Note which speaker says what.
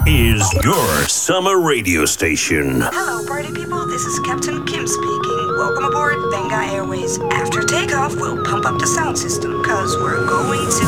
Speaker 1: is your summer radio station.
Speaker 2: Hello, party people. This is Captain Kim speaking. Welcome aboard Venga Airways. After takeoff, we'll pump up the sound system, because we're going to